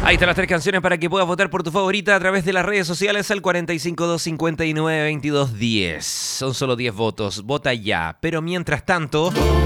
Ahí están las 3 canciones para que puedas votar por tu favorita a través de las redes sociales al 452592210. Son solo 10 votos. Vota ya. Pero mientras tanto...